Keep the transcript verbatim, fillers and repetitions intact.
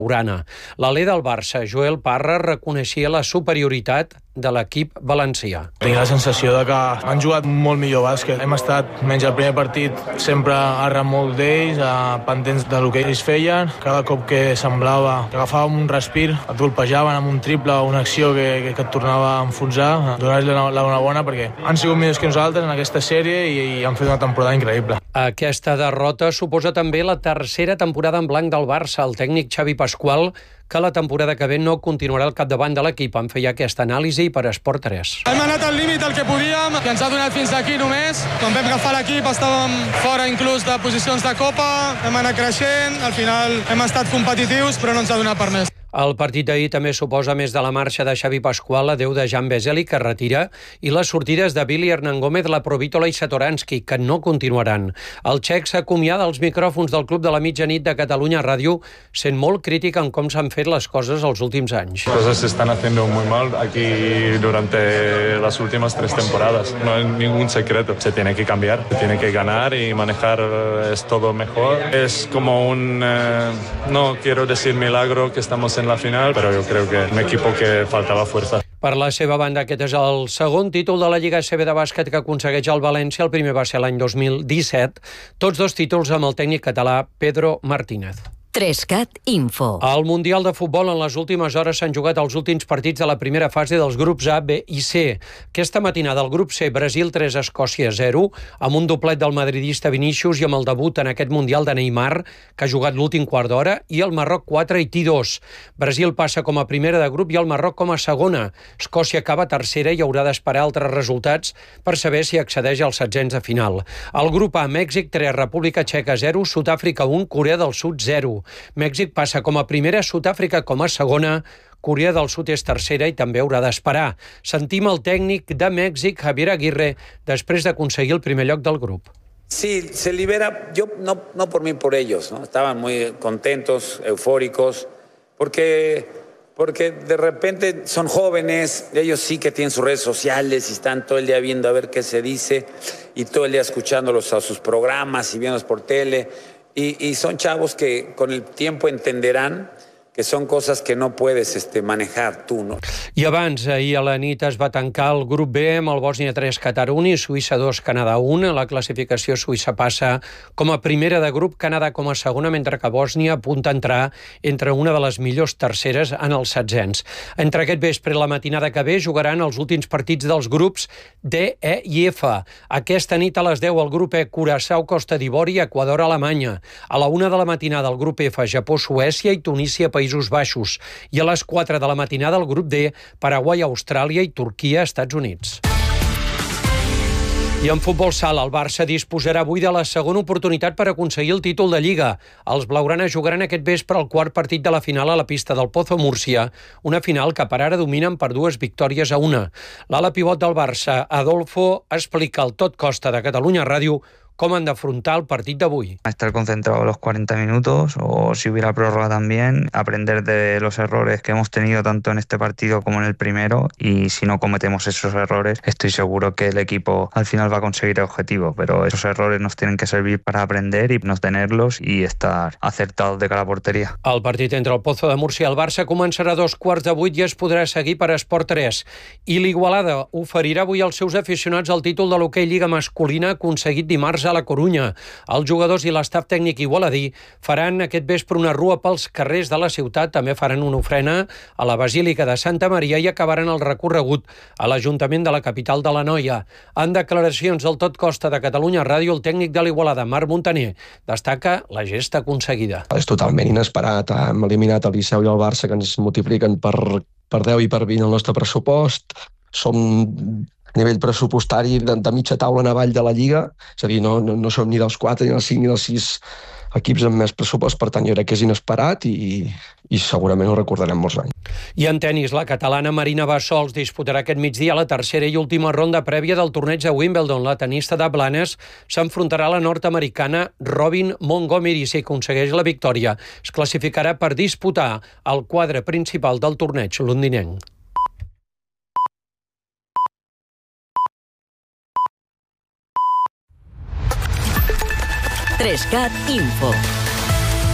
Urana. L'alè del Barça, Joel Parra, reconeixia la superioritat de l'equip valencià. Tinc la sensació de que han jugat molt millor bàsquet. Hem estat, menys el primer partit, sempre a remolc d'ells, pendents del que ells feien. Cada cop que semblava que agafàvem un respir, et golpejaven amb un triple o una acció que, que, que et tornava a enfonsar. Donar-los la bona bona perquè han sigut millors que nosaltres en aquesta sèrie i, i han fet una temporada increïble. Aquesta derrota suposa també la tercera temporada en blanc del Barça. El tècnic Xavi Pasqual, que la temporada que ve no continuarà al capdavant de l'equip. En feia aquesta anàlisi per Esport tres. Hem anat al límit el que podíem, que ens ha donat fins aquí només. Quan vam agafar l'equip estàvem fora inclús de posicions de Copa, hem anat creixent, al final hem estat competitius, però no ens ha donat per més. El partit d'ahir també suposa, més de la marxa de Xavi Pasqual, l'adeu de Jan Vesely, que retira, i les sortides de Billy Hernán Gómez, La Provítola i Satoransky, que no continuaran. El txec s'acomiada als micròfons del Club de la Mitjanit de Catalunya Ràdio, sent molt crític en com s'han fet les coses els últims anys. Cosas se están haciendo muy mal aquí durante las últimas tres temporadas. No hay ningún secreto. Se tiene que cambiar, se tiene que ganar y manejar es todo mejor. Es como un, eh, no quiero decir milagro que estamos en la final, però jo crec que un equip que faltava fuerza. Per la seva banda, aquest és el segon títol de la Lliga A C B de bàsquet que aconsegueix el València. El primer va ser l'any dos mil disset. Tots dos títols amb el tècnic català Pedro Martínez. Trescat Info. Al Mundial de Futbol, en les últimes hores s'han jugat els últims partits de la primera fase dels grups A, B i C. Aquesta matinada, el grup C, Brasil tres, Escòcia zero, amb un doblet del madridista Vinícius i amb el debut en aquest Mundial de Neymar, que ha jugat l'últim quart d'hora, i el Marroc quatre, Haití dos. Brasil passa com a primera de grup i el Marroc com a segona. Escòcia acaba tercera i haurà d'esperar altres resultats per saber si accedeix als setzents de final. El grup A, Mèxic tres, República Txeca zero, Sud-àfrica un, Corea del Sud zero. Mèxic passa com a primera, Sud-àfrica com a segona, Corea del Sud és tercera i també haurà d'esperar. Sentim el tècnic de Mèxic, Javier Aguirre, després d'aconseguir el primer lloc del grup. Sí, se libera, yo no, no por mí, por ellos, ¿no? Estaban muy contentos, eufóricos, porque, porque de repente son jóvenes, ellos sí que tienen sus redes sociales y están todo el día viendo a ver qué se dice y todo el día escuchándolos a sus programas y viéndolos por tele. Y, y son chavos que con el tiempo entenderán que són coses que no puedes este, manejar tu, no? I abans, ahir a la nit es va tancar el grup B amb el Bòsnia tres, Qatar un i Suïssa dos, Canadà un. La classificació Suïssa passa com a primera de grup, Canadà com a segona, mentre que Bòsnia apunta a entrar entre una de les millors terceres en els setzents. Entre aquest vespre i la matinada que ve jugaran els últims partits dels grups D, E i F. Aquesta nit a les deu el grup E, Curaçao, Costa d'Ivori, Equador, Alemanya. A la una de la matinada el grup F, Japó, Suècia i Tunísia, Països Baixos. I a les quatre de la matinada el grup D, Paraguai, Austràlia i Turquia, Estats Units. I en futbol sala, el Barça disposarà avui de la segona oportunitat per aconseguir el títol de Lliga. Els blaugranes jugaran aquest vespre el quart partit de la final a la pista del Pozo Múrcia, una final que per ara dominen per dues victòries a una. L'ala pivot del Barça, Adolfo, explica al Tot Costa de Catalunya Ràdio cómo han de afrontar el partido de hoy. Estar concentrado los cuarenta minutos o si hubiera prórroga también, aprender de los errores que hemos tenido tanto en este partido como en el primero y si no cometemos esos errores estoy seguro que el equipo al final va a conseguir el objetivo, pero esos errores nos tienen que servir para aprender y no tenerlos y estar acertados de cara a portería. El partit entre el Pozo de Múrcia i el Barça començarà a dos quarts de vuit i es podrà seguir per Esport tres. I l'Igualada oferirà avui als seus aficionats el títol de l'hoquei Lliga masculina aconseguit dimarts a la Corunya. Els jugadors i l'estaf tècnic igualadí faran aquest vespre una rua pels carrers de la ciutat, també faran una ofrena a la Basílica de Santa Maria i acabaran el recorregut a l'Ajuntament de la capital de l'Anoia. En declaracions del Tot Costa de Catalunya Ràdio, el tècnic de l'Igualada, Marc Montaner, destaca la gesta aconseguida. És totalment inesperat. Hem eliminat el Liceu i el Barça, que ens multipliquen per, per deu i per vint el nostre pressupost. Som a nivell pressupostari de, de mitja taula en avall de la Lliga, és a dir, no, no, no som ni dels quatre, ni dels cinc, ni dels sis equips amb més pressupost, per tant jo crec que és inesperat i, i segurament ho recordarem molts anys. I en tenis, la catalana Marina Bassols disputarà aquest migdia la tercera i última ronda prèvia del torneig de Wimbledon. La tenista de Blanes s'enfrontarà a la nord-americana Robin Montgomery. Si aconsegueix la victòria, es classificarà per disputar el quadre principal del torneig londinenc. Trescat Info.